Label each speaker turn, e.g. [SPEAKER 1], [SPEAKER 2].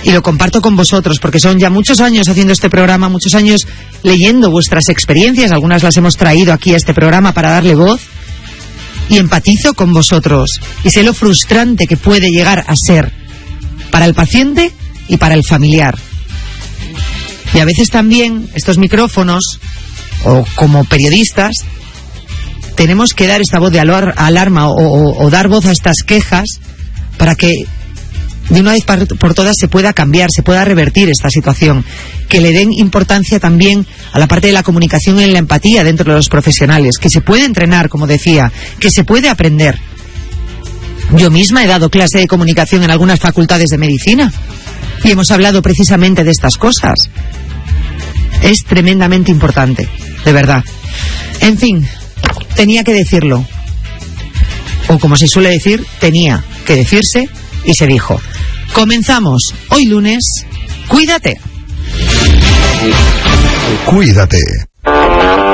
[SPEAKER 1] y lo comparto con vosotros, porque son ya muchos años haciendo este programa, muchos años leyendo vuestras experiencias, algunas las hemos traído aquí a este programa para darle voz, y empatizo con vosotros, y sé lo frustrante que puede llegar a ser para el paciente y para el familiar. Y a veces también estos micrófonos, o como periodistas, tenemos que dar esta voz de alarma o dar voz a estas quejas para que de una vez por todas se pueda cambiar, se pueda revertir esta situación, que le den importancia también a la parte de la comunicación y la empatía dentro de los profesionales, que se puede entrenar, como decía, que se puede aprender. Yo misma he dado clase de comunicación en algunas facultades de medicina y hemos hablado precisamente de estas cosas. Es tremendamente importante, de verdad. En fin, tenía que decirlo, o como se suele decir, tenía que decirse y se dijo. Comenzamos hoy lunes. Cuídate.
[SPEAKER 2] Cuídate.